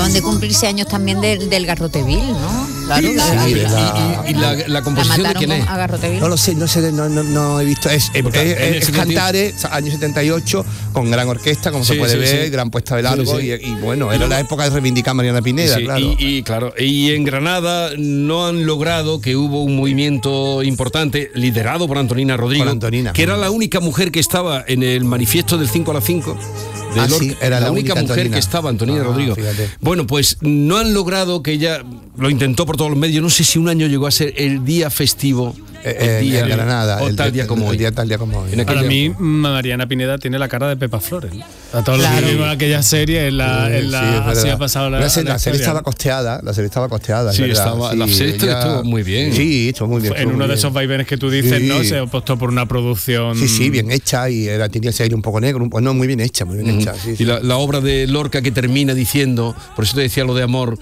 acaban de cumplirse años también del Garroteville, ¿no? Claro, ¿Y la composición de quién es? A Garroteville. No lo sé, no he visto. Es Cantares, años 78, con gran orquesta, como se puede ver, gran puesta de largo, y bueno, era la época de reivindicar a Mariana Pineda, claro. Y en Granada no han logrado, que hubo un movimiento importante, liderado por Antonina Rodrigo, que era la única mujer que estaba en el manifiesto del 5 a las 5. Era la única mujer Antonina. Que estaba, Antonina Rodrigo. Fíjate. Bueno, pues no han logrado, que ella lo intentó por todos los medios, no sé si un año llegó a ser el día festivo. En Granada, tal día como hoy. Para mí, Mariana Pineda tiene la cara de Pepa Flores. A todos los que vimos aquella serie, así ha pasado la serie estaba costeada. La serie estaba costeada. Sí, la serie estuvo muy bien. Sí, estuvo muy bien. En uno de esos vaivenes que tú dices, ¿no? Se apostó por una producción. Sí, bien hecha, y tenía ese aire un poco negro. No, muy bien hecha, muy bien hecha. Y la obra de Lorca que termina diciendo, por eso te decía lo de amor,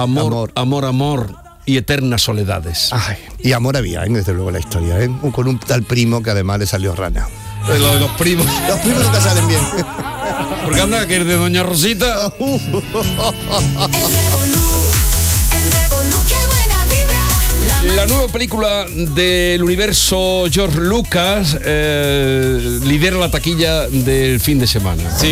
y eternas soledades. Ay, y amor había, desde luego, la historia, con un tal primo que además le salió rana. Lo de los primos. Los primos nunca salen bien. Porque anda, que es de Doña Rosita. La nueva película del universo George Lucas lidera la taquilla del fin de semana. Sí,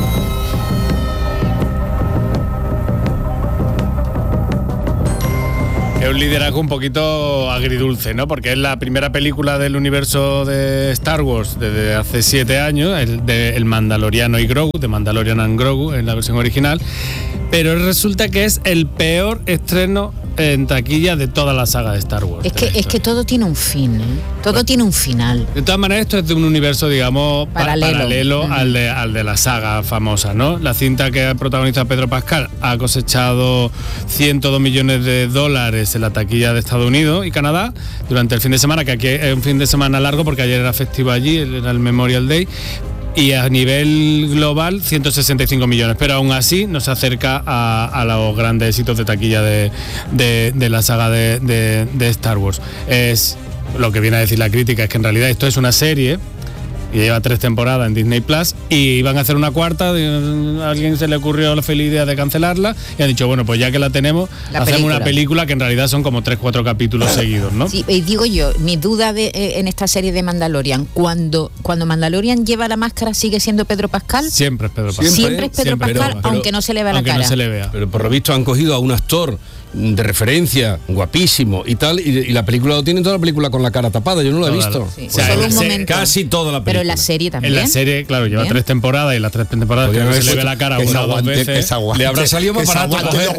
es un liderazgo un poquito agridulce, ¿no? Porque es la primera película del universo de Star Wars desde hace 7 años, el Mandaloriano y Grogu, de Mandalorian and Grogu en la versión original, pero resulta que es el peor estreno en taquilla de toda la saga de Star Wars. Es que todo tiene un fin, todo tiene un final. De todas maneras, esto es de un universo, digamos, paralelo al de la saga famosa, ¿no? La cinta que protagoniza Pedro Pascal ha cosechado $102 millones en la taquilla de Estados Unidos y Canadá durante el fin de semana, que aquí es un fin de semana largo porque ayer era festivo allí, era el Memorial Day. Y a nivel global 165 millones, pero aún así no se acerca a los grandes éxitos de taquilla de la saga de Star Wars. Es lo que viene a decir la crítica, es que en realidad esto es una serie y lleva 3 temporadas en Disney Plus, y iban a hacer una cuarta, a alguien se le ocurrió la feliz idea de cancelarla y han dicho, bueno, pues ya que la tenemos, hacemos una película que en realidad son como 3-4 capítulos seguidos, ¿no? Sí, y digo yo, mi duda en esta serie de Mandalorian, cuando Mandalorian lleva la máscara, ¿sigue siendo Pedro Pascal? Siempre es Pedro Pascal. Siempre es Pedro Pascal, aunque no se le vea la cara. No se le vea. Pero por lo visto han cogido a un actor de referencia, guapísimo y tal, y la película lo tiene toda la película con la cara tapada, yo no la he visto. Sí. Solo un momento. Casi toda la película. Pero en la serie también. En la serie, claro, lleva 3 temporadas, y las 3 temporadas que no se le ve la cara una o 2 veces. Le habrá salido más barato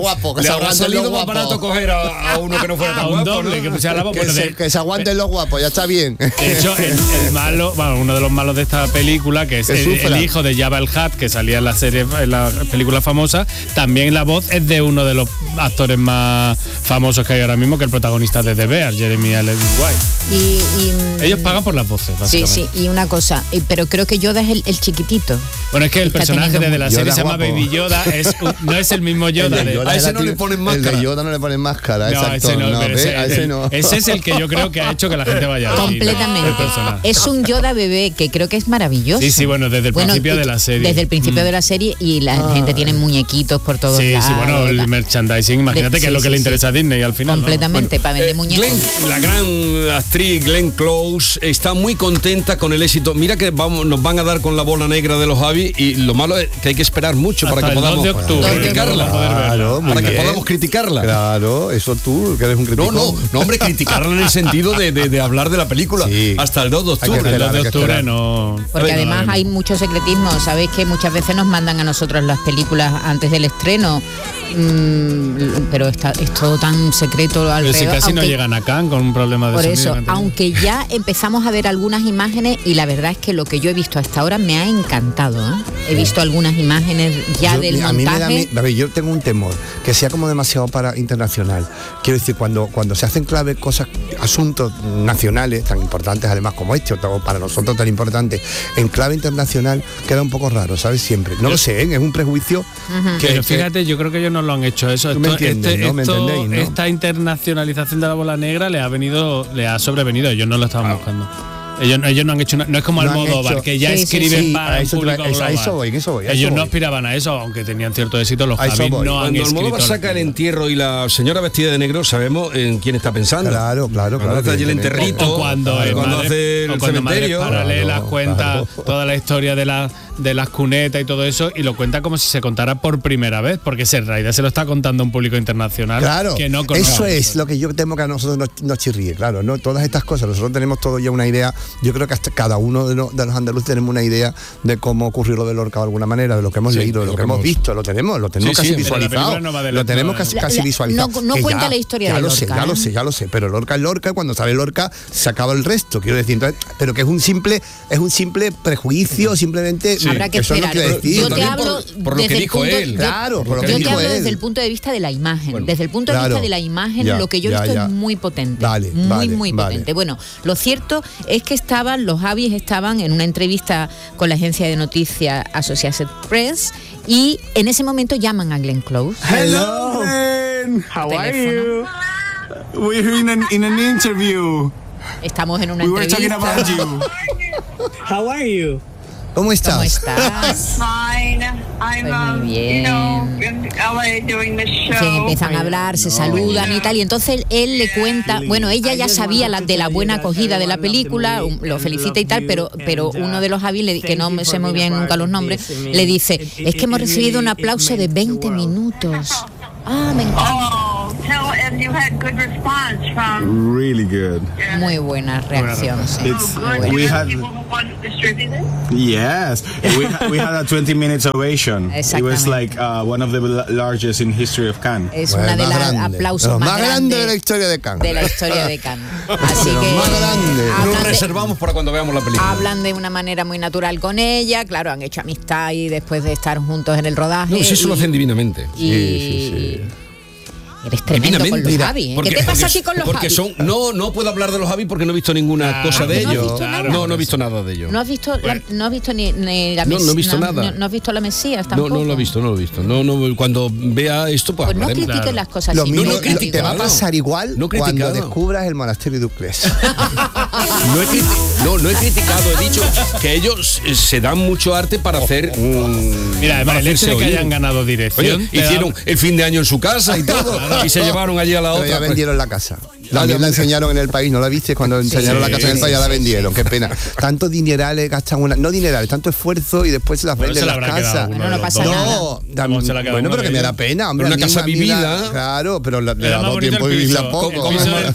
coger a uno que no fuera tan guapo, doble, ¿no? Que pusiera la voz. Que se aguanten los guapos, ya está bien. De hecho, el malo, uno de los malos de esta película, que es el hijo de Jabba el Hutt, que salía en la serie, en la película famosa, también la voz es de uno de los actores más famosos que hay ahora mismo, que el protagonista de The Bear, Jeremy Allen White. Ellos pagan por las voces, básicamente. Sí, y una cosa, pero creo que Yoda es el chiquitito. Bueno, es que el personaje de la serie se llama Baby Yoda, no es el mismo Yoda. A ese no le ponen máscara. El de Yoda no le ponen máscara, ese no. Ese es el que yo creo que ha hecho que la gente vaya. Completamente. Es un Yoda bebé que creo que es maravilloso. Sí, bueno, desde el principio de la serie. Desde el principio de la serie, y la gente tiene muñequitos por todos lados. Sí, bueno, el merchandising, imagínate que es lo que le interesa a Disney al final. Completamente, para vender muñecos. La gran actriz Glenn Close está muy contenta con el éxito. Mira que nos van a dar con la bola negra de los Javi, y lo malo es que hay que esperar mucho para que podamos criticarla. Para que podamos criticarla. Claro, eso tú, que eres un crítico. No, hombre, criticarla en el sentido de hablar de la película hasta el 2 de octubre. El 2 de octubre no. Porque además hay mucho secretismo. Sabéis que muchas veces nos mandan a nosotros las películas antes del estreno, pero es todo tan secreto alrededor. Pero si casi no llegan a Cannes con un problema de por sonido. Por eso, aunque ya empezamos a ver algunas imágenes, y la verdad es que lo que yo he visto hasta ahora me ha encantado, ¿eh? He visto algunas imágenes ya del montaje. A mí yo tengo un temor, que sea como demasiado para internacional. Quiero decir, cuando se hacen clave cosas, asuntos nacionales tan importantes además como este, o para nosotros tan importantes, en clave internacional queda un poco raro, ¿sabes? Siempre. No lo sé, es un prejuicio. Pero fíjate, yo creo que ellos no lo han hecho eso. Esta internacionalización de la bola negra le ha sobrevenido, ellos no lo estaban buscando. Ellos no han hecho no es como Almodóvar, que ya escriben para un público global. A eso voy. Ellos no aspiraban a eso, aunque tenían cierto éxito. Los Javis no han escrito. Cuando Almodóvar saca El entierro y la señora vestida de negro, sabemos en quién está pensando. Claro. Cuando hace allí el enterrito, o cuando hace el cementerio. Paralelas cuenta toda la historia de las cunetas y todo eso, y lo cuenta como si se contara por primera vez, porque en realidad se lo está contando a un público internacional que no conoce. Eso es lo que yo temo que a nosotros nos chirríe, claro, ¿no? Todas estas cosas, nosotros tenemos todo ya una idea, yo creo que hasta cada uno de los andaluces tenemos una idea de cómo ocurrió lo de Lorca de alguna manera, de lo que hemos leído, de lo que hemos visto, lo tenemos casi visualizado, lo tenemos casi visualizado. No cuenta la historia de Lorca. Ya lo sé, pero Lorca es Lorca, cuando sale Lorca se acaba el resto, quiero decir, entonces, pero que es un simple prejuicio, simplemente habrá que esperar. Yo te hablo por lo que dijo él. Claro, por lo que yo dijo te hablo él. desde el punto de vista de la imagen. Desde el punto de vista de la imagen, lo que yo he visto es muy potente. Muy potente. Bueno, lo cierto es que los Javis estaban en una entrevista con la agencia de noticias Associated Press y en ese momento llaman a Glenn Close. Hello, Glenn. How are you? We're in an interview. Estamos en una entrevista. We were talking about you. How are you? ¿Cómo estás? ¿Cómo estás? Fine. I'm muy bien. in LA doing the show. Sí, empiezan a hablar, se saludan y tal, y entonces él le cuenta, bueno, ella ya sabía de la buena acogida de la película, lo felicita y tal, pero uno de los Javis, que no me sé muy bien nunca los nombres, le dice, es que hemos recibido un aplauso de 20 minutos. Me encanta. And you had good response from. Really good. Muy buena reacción. We had people who want to distribute it. Yes, we had a 20 minutes ovation. It was like one of the largest in history of Cannes. Es una de las aplausos más grandes de la historia de Cannes. De la historia de Cannes. Así que más grande. Lo reservamos para cuando veamos la película. Hablan de una manera muy natural con ella, claro, han hecho amistad y después de estar juntos en el rodaje. No, eso lo hacen divinamente. Sí. Eres tremendo con los Javis. ¿Qué te pasa aquí con los Javis? No puedo hablar de los Javis porque no he visto ninguna cosa de ellos. No he visto nada de ellos. ¿No has visto ni la Mesías? No he visto nada. ¿No has visto la Mesías tampoco? No lo he visto. No, cuando vea esto, pues no critiques las cosas. Lo mismo te va a pasar igual cuando descubras el monasterio de Uclés. No he criticado, he dicho que ellos se dan mucho arte para hacer. Mira, además el hecho de que hayan ganado dirección. Hicieron el fin de año en su casa y todo. Y se llevaron allí a la otra. Ya vendieron la casa. También la enseñaron en el país, ¿no la viste? Cuando enseñaron la casa en el país ya la vendieron, qué pena. Tantos dinerales gastan no dinerales, tanto esfuerzo y después se las venden en las casas. No pasa nada. Bueno, pero que me da pena, hombre. Una casa vivida. Claro, pero le ha dado tiempo de vivirla poco.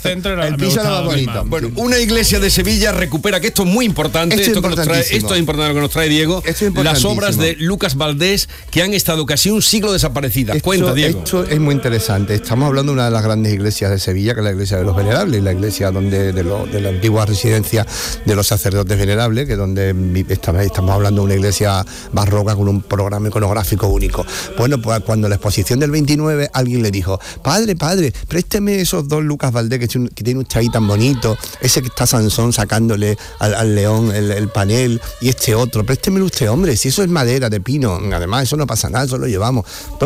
El piso era más bonito. Bueno, una iglesia de Sevilla recupera, que esto es muy importante, esto es importante lo que nos trae Diego, las obras de Lucas Valdés que han estado casi un siglo desaparecidas. Cuenta, Diego. Esto es muy interesante. Estamos hablando de una de las grandes iglesias de Sevilla, que es la iglesia de los venerables, la iglesia de la antigua residencia de los sacerdotes venerables, que donde estamos hablando de una iglesia barroca con un programa iconográfico único. Bueno, pues cuando la exposición del 29 alguien le dijo, padre, présteme esos dos Lucas Valdés que tiene un chay tan bonito, ese que está Sansón sacándole al león el panel, y este otro, préstemelo usted, hombre, si eso es madera de pino, además eso no pasa nada, eso lo llevamos.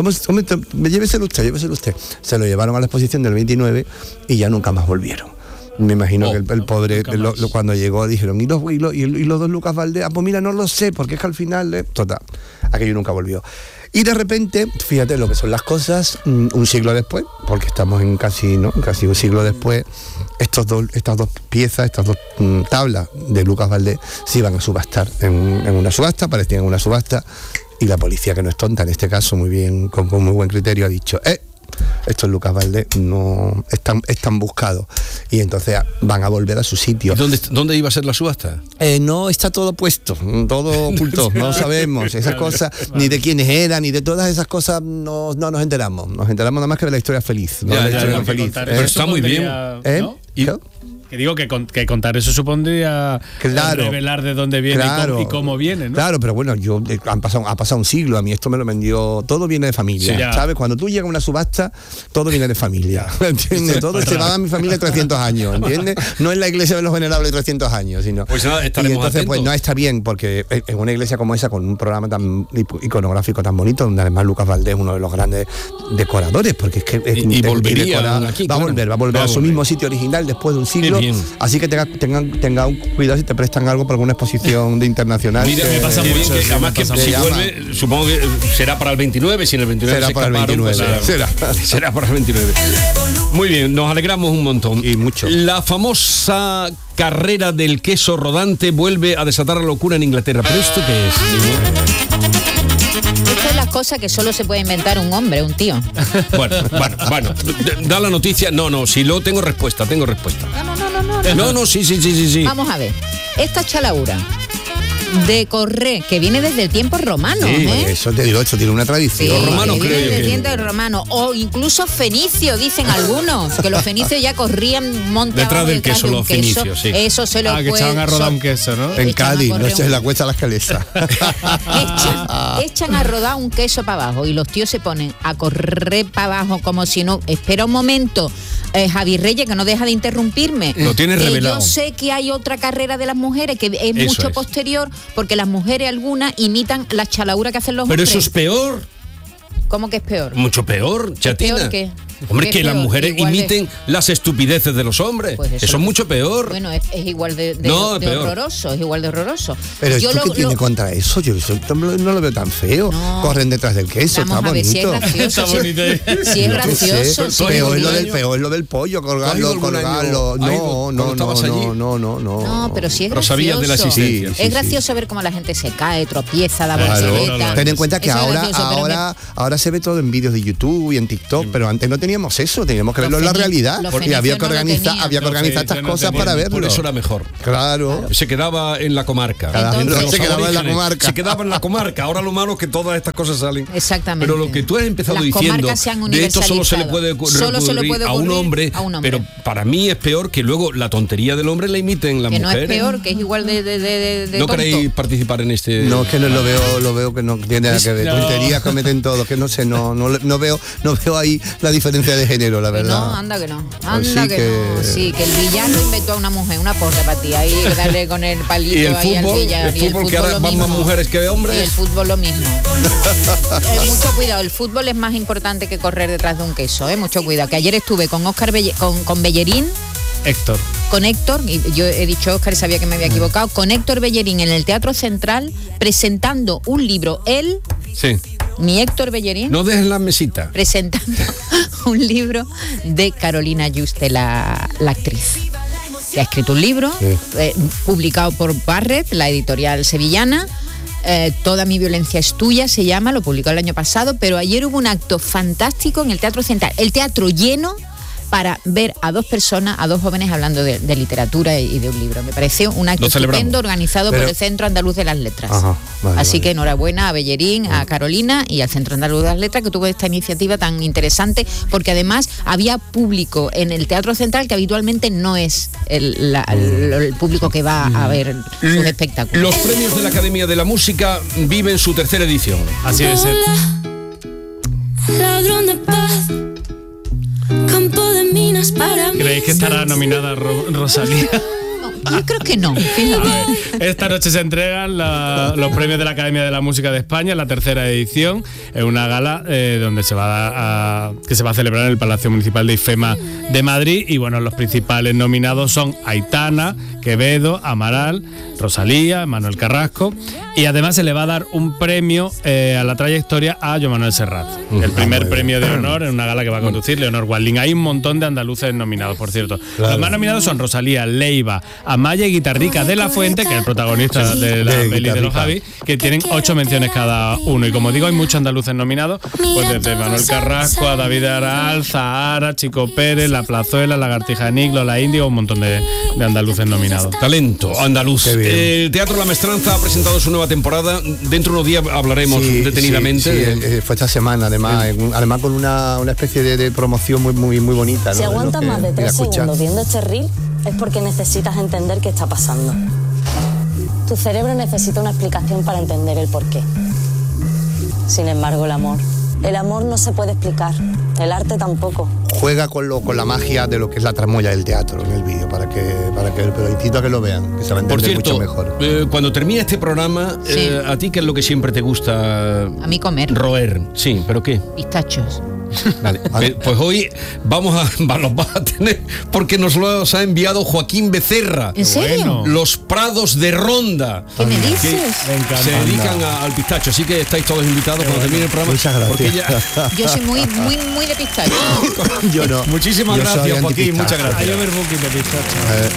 Lléveselo usted. Se lo llevaron a la exposición del 29 y ya nunca más volvieron. Me imagino que el pobre cuando llegó dijeron, ¿y los dos Lucas Valdés? Pues mira, no lo sé, porque es que al final total, aquello nunca volvió. Y de repente, fíjate lo que son las cosas, un siglo después, porque estamos en casi un siglo después, estas dos piezas, estas dos tablas de Lucas Valdés se iban a subastar en una subasta, aparecían en una subasta, y la policía, que no es tonta en este caso, muy bien, con muy buen criterio, ha dicho, estos Lucas Valdés no están buscados, y entonces van a volver a su sitio. ¿Dónde iba a ser la subasta? No está todo puesto, todo oculto, no sabemos esas cosas, ni de quiénes eran, ni de todas esas cosas, no nos enteramos nada más que de la historia feliz, Pero está muy bien. ¿No? Que digo que contar eso supondría revelar de dónde viene y cómo viene, ¿no? Claro, pero bueno, ha pasado un siglo, a mí esto me lo vendió, todo viene de familia, ¿sabes? Cuando tú llegas a una subasta, todo viene de familia, ¿entiendes? Todo se va a mi familia 300 años, ¿entiendes? No es la iglesia de los venerables 300 años, sino... Pues nada, y entonces, pues no está bien, porque en una iglesia como esa, con un programa tan iconográfico tan bonito, donde además Lucas Valdés es uno de los grandes decoradores, porque es que... Y volvería va a volver a su mismo sitio original después de un siglo, Así que tenga un cuidado si te prestan algo para alguna exposición de internacional. Mira, me pasa mucho. Además que si vuelve, supongo que será para el 29, si en el 29 será se para el 29. Pues será para el 29. Muy bien, nos alegramos un montón. Y mucho. La famosa carrera del queso rodante vuelve a desatar la locura en Inglaterra. ¿Pero esto qué es? Estas son las cosas que solo se puede inventar un hombre, un tío. Bueno, da la noticia. No, si lo tengo respuesta. No, sí. Vamos a ver, esta chalaura de correr, que viene desde el tiempo romano, Eso te digo, esto tiene una tradición. Sí, romano, creo yo. Desde el tiempo romano, o incluso fenicio, dicen algunos, que los fenicios ya corrían monte detrás del queso, de los fenicios, sí. Eso se lo que echaban a rodar un queso, ¿no? En Cádiz, no es en la Cuesta de las Calesas. echan a rodar un queso para abajo y los tíos se ponen a correr para abajo como si no... Espera un momento, Javi Reyes, que no deja de interrumpirme. Lo tienes revelado. Yo sé que hay otra carrera de las mujeres que es mucho posterior, porque las mujeres algunas imitan la chalaura que hacen los hombres. Pero eso es peor. ¿Cómo que es peor? Mucho peor, chatina. ¿Peor qué? Hombre, ¿Qué que es las peor? mujeres Igual imiten las estupideces de los hombres. Pues eso es mucho peor. Bueno, es igual de horroroso, es igual de horroroso. Pero ¿esto qué tiene contra eso? Yo no lo veo tan feo. No. Corren detrás del queso, está bonito. Si es gracioso. Está bonito. Si es gracioso. Peor es lo del pollo, colgarlo. No, pero si es gracioso. Pero sabías de la existencia. Es gracioso ver cómo la gente se cae, tropieza, da voltereta. Ten en cuenta que ahora se ve todo en vídeos de YouTube y en TikTok, pero antes no teníamos eso, teníamos que verlo en la realidad. Y había que organizar estas cosas para verlo. Por eso era mejor. Claro. Se quedaba en la comarca. Se quedaba en la comarca. Ahora lo malo es que todas estas cosas salen. Exactamente. Pero lo que tú has empezado diciendo, de esto solo se le puede ocurrir a un hombre. Pero para mí es peor que luego la tontería del hombre la imiten las mujeres. Que no es peor, que es igual de ¿No queréis participar en este...? No, es que no lo veo que no tiene nada que ver. Tonterías cometen todos, que no sé, no veo ahí la diferencia de género, la verdad. No, anda que no. Sí, que el villano inventó a una mujer, una porra para ti, ahí darle con el palito ¿Y el ahí fútbol, al villano. El fútbol que ahora van más mujeres que hombres. Y el fútbol lo mismo. Mucho cuidado, el fútbol es más importante que correr detrás de un queso, mucho cuidado. Que ayer estuve con con Bellerín. Con Héctor, y yo he dicho Óscar y sabía que me había equivocado, con Héctor Bellerín en el Teatro Central presentando un libro. Mi Héctor Bellerín. No dejes la mesita. Presentando un libro de Carolina Juste, la actriz. Que ha escrito un libro, publicado por Barrett, la editorial sevillana. Toda mi violencia es tuya, se llama, lo publicó el año pasado, pero ayer hubo un acto fantástico en el Teatro Central. El teatro lleno para ver a dos personas, a dos jóvenes hablando de literatura y de un libro. Me pareció un acto estupendo organizado por el Centro Andaluz de las Letras. Así que enhorabuena a Bellerín, a Carolina y al Centro Andaluz de las Letras, que tuvo esta iniciativa tan interesante, porque además había público en el Teatro Central que habitualmente no es el público que va a ver sus espectáculos. Los premios de la Academia de la Música viven su tercera edición. Así es. Ladrón de paz. Campo de minas para mí. ¿Creéis que estará nominada Rosalía? Yo creo que no. Esta noche se entregan los premios de la Academia de la Música de España, la tercera edición, en una gala donde que se va a celebrar en el Palacio Municipal de IFEMA de Madrid. Y bueno, los principales nominados son Aitana, Quevedo, Amaral, Rosalía, Manuel Carrasco, y además se le va a dar un premio a la trayectoria a Joan Manuel Serrat, el primer premio de honor en una gala que va a conducir Leonor Walding. Hay un montón de andaluces nominados, por cierto. Los más nominados son Rosalía, Leiva, Amaya y Guitarrica de la Fuente, que es el protagonista de la peli de los Javi, que tienen 8 menciones cada uno. Y como digo, hay muchos andaluces nominados, pues desde Manuel Carrasco a David Aral, Zahara, Chico Pérez, La Plazuela, Lagartija Niclo, La Índigo, un montón de andaluces nominados. Talento andaluz. El Teatro La Maestranza ha presentado su nueva temporada. Dentro de unos días hablaremos detenidamente. Fue esta semana, además con una especie de promoción muy bonita, ¿no? Si aguantas más de 3 segundos viendo este reel, es porque necesitas entender qué está pasando. Tu cerebro necesita una explicación para entender el porqué. Sin embargo, el amor no se puede explicar, el arte tampoco. Juega con la magia de lo que es la tramoya del teatro en el vídeo, pero incito a que lo vean, que se va a entender mucho mejor. Cuando termine este programa, ¿a ti qué es lo que siempre te gusta? A mí comer. Roer, sí, ¿pero qué? Pistachos. Vale. Pues hoy los vas a tener porque nos los ha enviado Joaquín Becerra. ¿En serio? Los Prados de Ronda. ¿Qué me dices? Se dedican al pistacho, así que estáis todos invitados cuando termine el programa. Muchas gracias. Yo soy muy de pistacho. Yo no. Muchísimas gracias, Joaquín. Muchas gracias. Hay overbooking de pistacho.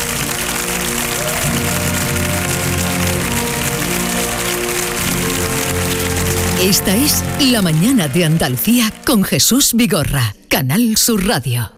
Esta es La Mañana de Andalucía con Jesús Vigorra, Canal Sur Radio.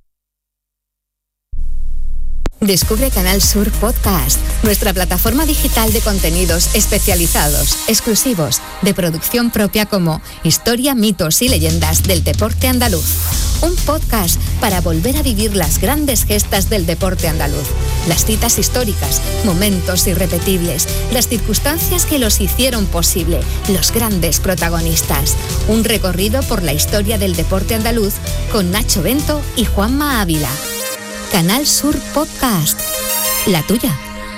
Descubre Canal Sur Podcast, nuestra plataforma digital de contenidos especializados, exclusivos, de producción propia como Historia, mitos y leyendas del deporte andaluz. Un podcast para volver a vivir las grandes gestas del deporte andaluz, las citas históricas, momentos irrepetibles, las circunstancias que los hicieron posible, los grandes protagonistas. Un recorrido por la historia del deporte andaluz con Nacho Bento y Juanma Ávila. Canal Sur Podcast, la tuya.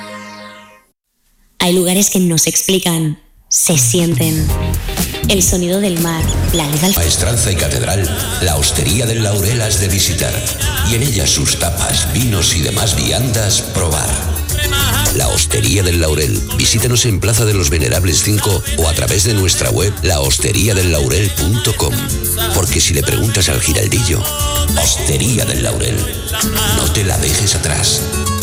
Hay lugares que no se explican, se sienten. El sonido del mar, la luz al... Maestranza y catedral, la Hostería del Laurel has de visitar. Y en ella sus tapas, vinos y demás viandas probar. La Hostería del Laurel. Visítanos en Plaza de los Venerables 5 o a través de nuestra web lahosteriadellaurel.com. Porque si le preguntas al giraldillo, Hostería del Laurel, no te la dejes atrás.